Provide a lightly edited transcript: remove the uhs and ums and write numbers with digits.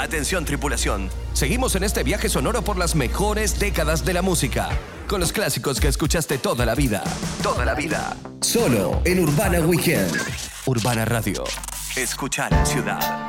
Atención, tripulación. Seguimos en este viaje sonoro por las mejores décadas de la música. Con los clásicos que escuchaste toda la vida. Toda la vida. Solo en Urbana Weekend. Urbana Radio. Escuchar en ciudad.